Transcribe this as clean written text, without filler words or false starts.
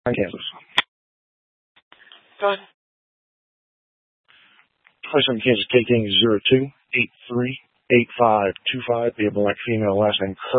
Kansas. Go ahead. 27 Kansas, K King 02838525. Be a black female, last name